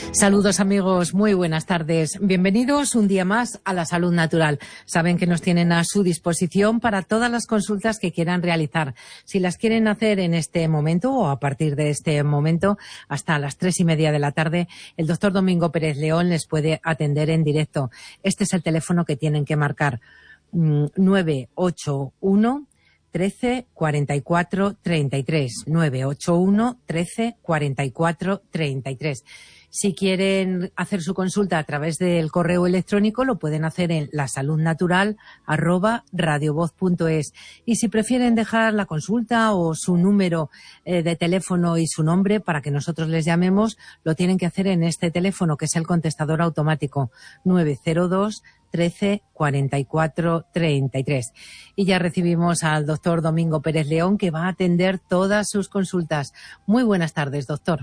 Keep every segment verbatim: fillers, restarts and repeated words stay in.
Saludos amigos, muy buenas tardes. Bienvenidos un día más a La Salud Natural. Saben que nos tienen a su disposición para todas las consultas que quieran realizar. Si las quieren hacer en este momento o a partir de este momento hasta las tres y media de la tarde, el doctor Domingo Pérez León les puede atender en directo. Este es el teléfono que tienen que marcar: nueve ocho uno trece cuarenta y cuatro treinta y tres, nueve ocho uno trece cuarenta y cuatro treinta y tres. Si quieren hacer su consulta a través del correo electrónico, lo pueden hacer en lasaludnatural arroba radiovoz punto es. Y si prefieren dejar la consulta o su número eh, de teléfono y su nombre para que nosotros les llamemos, lo tienen que hacer en este teléfono, que es el contestador automático nueve cero dos trece cuarenta y cuatro treinta y tres. Y ya recibimos al doctor Domingo Pérez León, que va a atender todas sus consultas. Muy buenas tardes, doctor.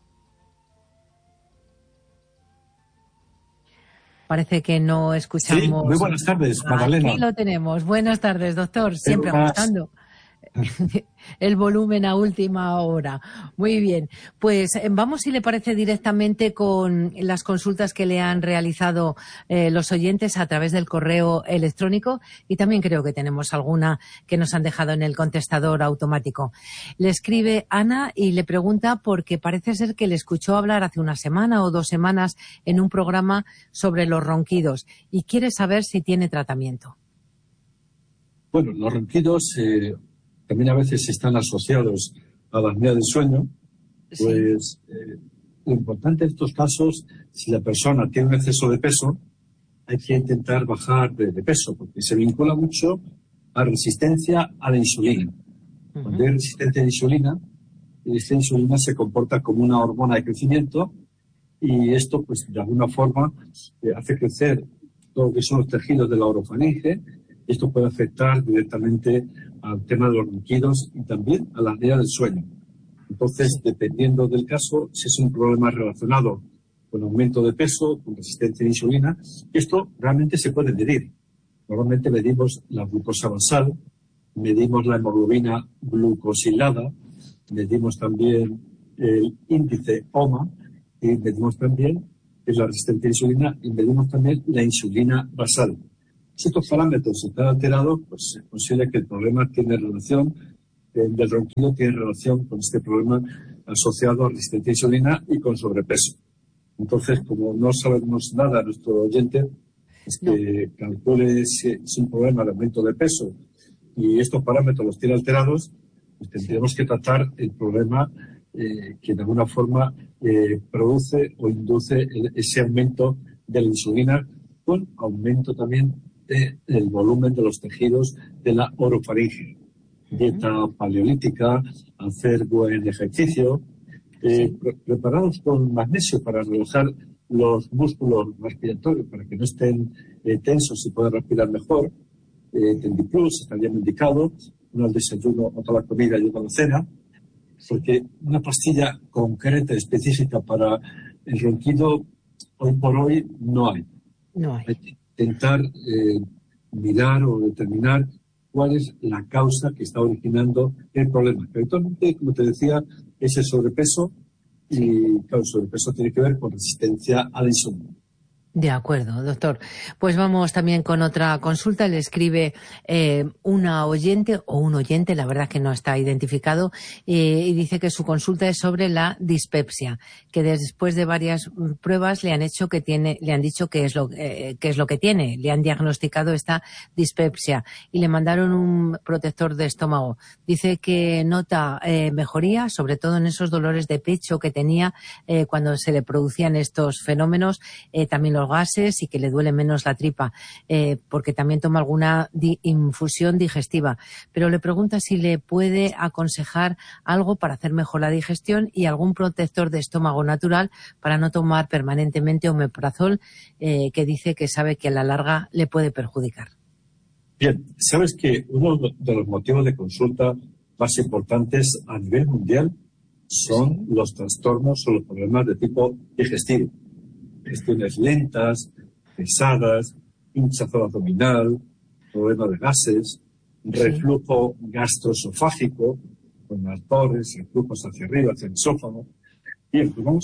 Parece que no escuchamos. Sí, muy buenas tardes, Magdalena. Aquí lo tenemos. Buenas tardes, doctor. Siempre ajustando el volumen a última hora. Muy bien. Pues vamos, si le parece, directamente con las consultas que le han realizado eh, los oyentes a través del correo electrónico, y también creo que tenemos alguna que nos han dejado en el contestador automático. Le escribe Ana y le pregunta porque parece ser que le escuchó hablar hace una semana o dos semanas en un programa sobre los ronquidos y quiere saber si tiene tratamiento. Bueno, los ronquidos eh, también a veces están asociados a la apnea del sueño. Pues sí. eh, lo importante en estos casos, si la persona tiene un exceso de peso, hay que intentar bajar de, de peso, porque se vincula mucho a resistencia a la insulina. Uh-huh. Cuando hay resistencia a la insulina, esta insulina se comporta como una hormona de crecimiento y esto, pues, de alguna forma eh, hace crecer todo lo que son los tejidos de la orofaringe. Esto puede afectar directamente al tema de los ronquidos y también a la apnea del sueño. Entonces, dependiendo del caso, si es un problema relacionado con aumento de peso, con resistencia a la insulina, esto realmente se puede medir. Normalmente medimos la glucosa basal, medimos la hemoglobina glucosilada, medimos también el índice O M A y medimos también la resistencia a la insulina y medimos también la insulina basal. Si estos parámetros están alterados, pues es posible que el problema tiene relación, eh, del ronquido tiene relación con este problema asociado a resistencia a insulina y con sobrepeso. Entonces, como no sabemos nada, nuestro oyente es que no. calcule si es un problema de aumento de peso y estos parámetros los tiene alterados, pues tendríamos que tratar el problema eh, que de alguna forma eh, produce o induce el, ese aumento de la insulina con aumento también del volumen de los tejidos de la orofaringe. Uh-huh. Dieta paleolítica, hacer buen ejercicio, eh, sí. pre- preparados con magnesio para relajar los músculos respiratorios, para que no estén eh, tensos y puedan respirar mejor. Eh, Tendiplus estaría indicado, uno al desayuno, otro a la comida y otro a la cena, porque una pastilla concreta, específica para el ronquido, hoy por hoy no hay. No hay. Hay intentar eh, mirar o determinar cuál es la causa que está originando el problema. Pero actualmente, como te decía, es el sobrepeso y, claro, el sobrepeso tiene que ver con resistencia a la insulina. De acuerdo, doctor. Pues vamos también con otra consulta. Le escribe eh, una oyente o un oyente, la verdad que no está identificado, eh, y dice que su consulta es sobre la dispepsia, que después de varias pruebas le han hecho que tiene, le han dicho que es lo eh, que es lo que tiene, le han diagnosticado esta dispepsia y le mandaron un protector de estómago. Dice que nota eh, mejoría, sobre todo en esos dolores de pecho que tenía eh, cuando se le producían estos fenómenos, eh, también los gases y que le duele menos la tripa, eh, porque también toma alguna di- infusión digestiva. Pero le pregunta si le puede aconsejar algo para hacer mejor la digestión y algún protector de estómago natural para no tomar permanentemente omeprazol, eh, que dice que sabe que a la larga le puede perjudicar. Bien, sabes que uno de los motivos de consulta más importantes a nivel mundial son sí. los trastornos o los problemas de tipo digestivo. Gestiones lentas, pesadas, hinchazón abdominal, problema de gases, reflujo sí. gastroesofágico, con ardores, reflujos hacia arriba, hacia el esófago. Bien, pues vamos a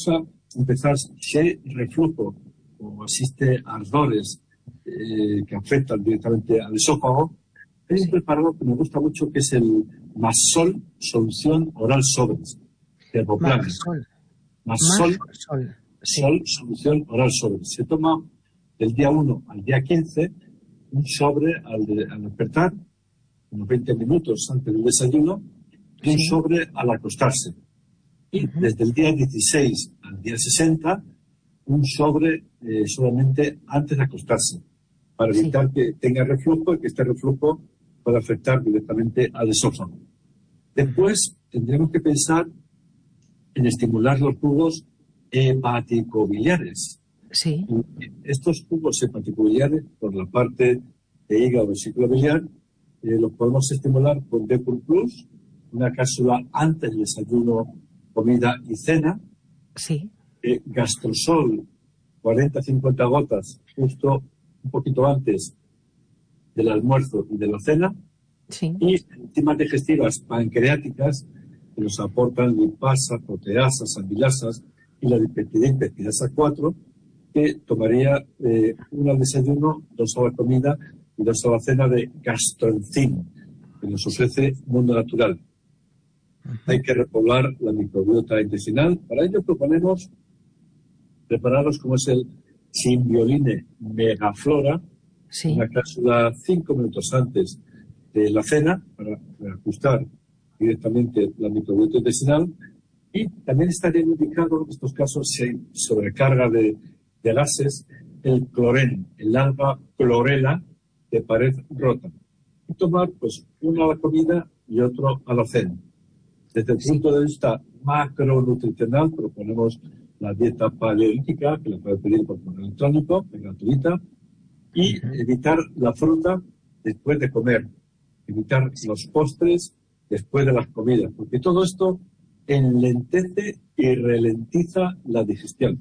empezar, si hay reflujo o existe ardores eh, que afectan directamente al esófago, hay un preparado que me gusta mucho que es el Masol Solución Oral Sobres. Masol. Masol, Masol. Sí. Sol Solución Oral Sobres. Se toma del día uno al día quince un sobre al, de, al despertar, unos veinte minutos antes del desayuno, y un sí. sobre al acostarse. Y uh-huh. desde el día dieciséis al día sesenta, un sobre eh, solamente antes de acostarse, para evitar sí. que tenga reflujo y que este reflujo pueda afectar directamente al esófago. Después tendremos que pensar en estimular los jugos hepaticobiliares. Sí. Estos jugos hepaticobiliares, por la parte de hígado vesícula biliar, eh, los podemos estimular con D Plus, una cápsula antes del desayuno, comida y cena. Sí. Eh, gastrosol, cuarenta a cincuenta gotas, justo un poquito antes del almuerzo y de la cena. Sí. Y enzimas digestivas pancreáticas que nos aportan lipasa, proteasas, amilasas y la dipeptidina peptidasa cuatro, que tomaría eh, una al desayuno, dos a la comida y dos a la cena de gastroenzim, que nos ofrece Mundo Natural. Uh-huh. Hay que repoblar la microbiota intestinal. Para ello proponemos preparados como es el Simbioline Megaflora, sí. una cápsula cinco minutos antes de la cena para ajustar directamente la microbiota intestinal. Y también estaría indicado en estos casos, si hay sobrecarga de, de gases, el clorén, el alga clorela de pared rota. Y tomar pues uno a la comida y otro a la cena. Desde el sí. punto de vista macronutricional proponemos la dieta paleolítica, que la puede pedir por correo electrónico, es gratuita, y uh-huh. evitar la fruta después de comer, evitar los postres después de las comidas, porque todo esto enlentece y ralentiza la digestión.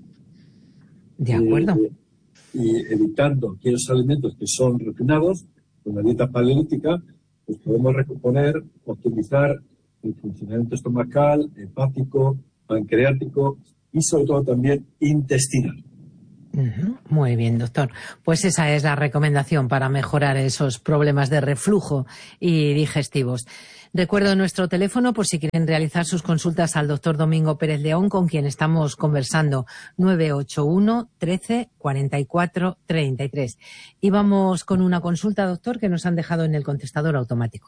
De acuerdo. Eh, y evitando aquellos alimentos que son refinados, con la dieta paleolítica, pues podemos recomponer, optimizar el funcionamiento estomacal, hepático, pancreático y sobre todo también intestinal. Uh-huh. Muy bien, doctor. Pues esa es la recomendación para mejorar esos problemas de reflujo y digestivos. Recuerdo nuestro teléfono por si quieren realizar sus consultas al doctor Domingo Pérez León, con quien estamos conversando, nueve ocho uno, trece, cuarenta y cuatro, treinta y tres. Y vamos con una consulta, doctor, que nos han dejado en el contestador automático.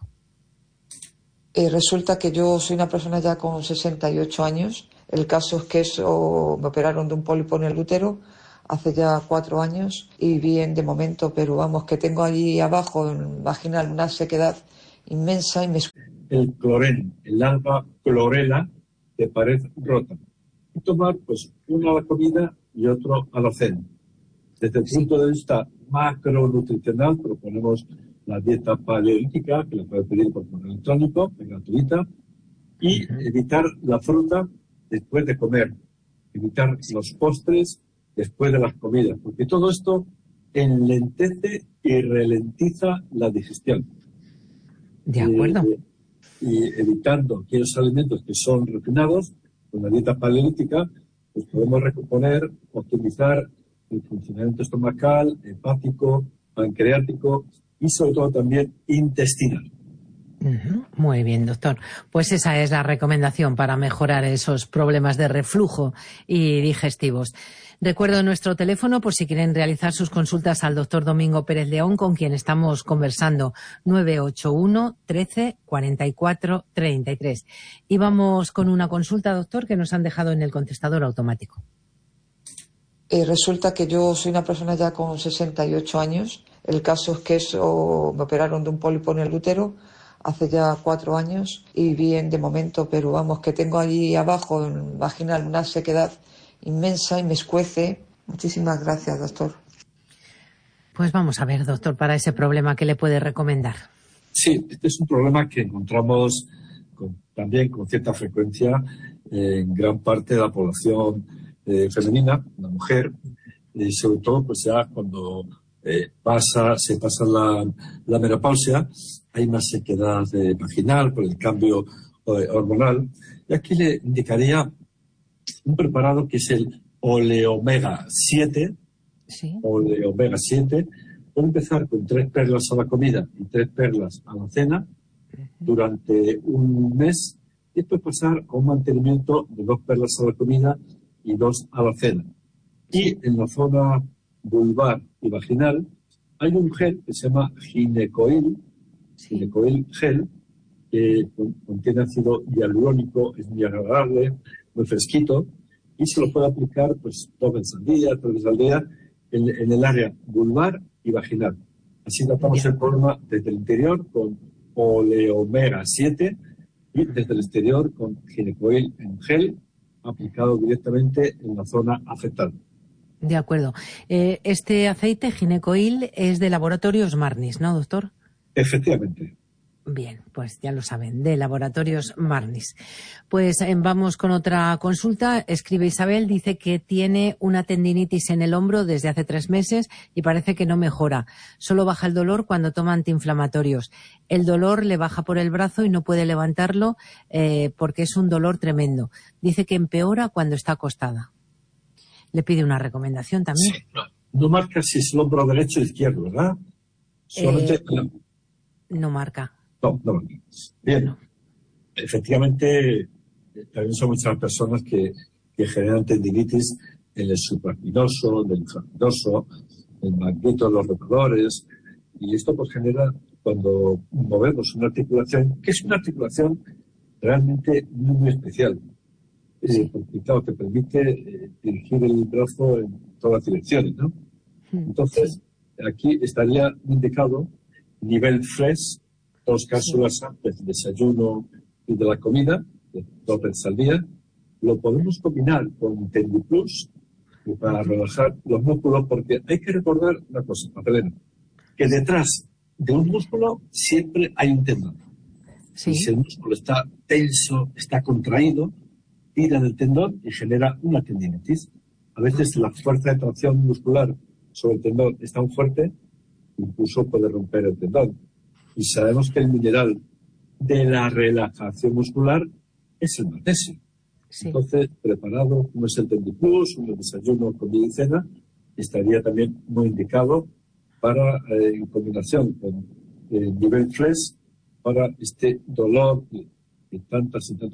Eh, resulta que yo soy una persona ya con sesenta y ocho años. El caso es que eso, me operaron de un pólipo en el útero hace ya cuatro años y bien de momento, pero vamos, que tengo allí abajo en vaginal una sequedad inmensa y me... El clorén, el alga clorela de pared rota. Y tomar pues uno a la comida y otro a la cena. Desde el sí. punto de vista macronutricional proponemos la dieta paleolítica, que la puede pedir por correo electrónico, es gratuita, y uh-huh. evitar la fruta después de comer, evitar los postres después de las comidas, porque todo esto enlentece y ralentiza la digestión. De acuerdo. Eh, y evitando aquellos alimentos que son refinados, con la dieta paleolítica, pues podemos recomponer, optimizar el funcionamiento estomacal, hepático, pancreático y sobre todo también intestinal. Uh-huh. Muy bien, doctor. Pues esa es la recomendación para mejorar esos problemas de reflujo y digestivos. Recuerdo nuestro teléfono por si quieren realizar sus consultas al doctor Domingo Pérez León, con quien estamos conversando, nueve ocho uno, trece, cuarenta y cuatro, treinta y tres. Y vamos con una consulta, doctor, que nos han dejado en el contestador automático. Eh, resulta que yo soy una persona ya con sesenta y ocho años. El caso es que eso, me operaron de un pólipo en el útero hace ya cuatro años y bien de momento, pero vamos, que tengo allí abajo en vaginal una sequedad inmensa y me escuece. Muchísimas gracias, doctor. Pues vamos a ver, doctor, para ese problema, ¿qué le puede recomendar? Sí, este es un problema que encontramos con, también con cierta frecuencia en gran parte de la población eh, femenina, la mujer, y sobre todo pues ya cuando eh, pasa, se pasa la, la menopausia, hay una sequedad eh, vaginal por el cambio eh, hormonal. Y aquí le indicaría un preparado que es el Oleomega siete. Sí. Oleomega siete. Puede empezar con tres perlas a la comida y tres perlas a la cena durante un mes y después pasar a un mantenimiento de dos perlas a la comida y dos a la cena. Y en la zona vulvar y vaginal hay un gel que se llama Ginecoil, Sí. Ginecoil gel, que contiene ácido hialurónico, es muy agradable, muy fresquito, y se lo puede aplicar pues dos veces al día, tres veces al día, en, en el área vulvar y vaginal. Así tratamos el problema desde el interior con Oleomega siete y desde el exterior con Ginecoil en gel, aplicado directamente en la zona afectada. De acuerdo. Eh, este aceite Ginecoil es de Laboratorios Marnis, ¿no, doctor? Efectivamente. Bien, pues ya lo saben, de Laboratorios Marnis. Pues eh, vamos con otra consulta. Escribe Isabel, dice que tiene una tendinitis en el hombro desde hace tres meses y parece que no mejora. Solo baja el dolor cuando toma antiinflamatorios. El dolor le baja por el brazo y no puede levantarlo eh, porque es un dolor tremendo. Dice que empeora cuando está acostada. Le pide una recomendación también. Sí, no, no marca si es el hombro derecho o izquierdo, ¿verdad? Solamente... Eh, no marca. No, no marca. Bien. No. Efectivamente, eh, también son muchas las personas que, que generan tendinitis en el supraespinoso, en el infraespinoso, en el manguito de los rotadores, y esto pues genera cuando movemos una articulación, que es una articulación realmente muy, muy especial. Sí. Eh, porque, claro, te permite eh, dirigir el brazo en todas las direcciones, ¿no? Entonces, sí. Aquí estaría indicado nivel flex, dos cápsulas sí. Antes del desayuno y de la comida, dos veces al día. Lo podemos combinar con Tendiplus para uh-huh. relajar los músculos, porque hay que recordar una cosa, Magdalena, que detrás de un músculo siempre hay un tendón. Sí. Y si el músculo está tenso, está contraído, tira del tendón y genera una tendinitis. A veces la fuerza de tracción muscular sobre el tendón es tan fuerte, incluso puede romper el tendón. Y sabemos que el mineral de la relajación muscular es el magnesio. Sí. Entonces, preparado como es el Tendiplus, un desayuno, comida y cena, estaría también muy indicado para, eh, en combinación con el nivel flex, para este dolor de tantas y tantas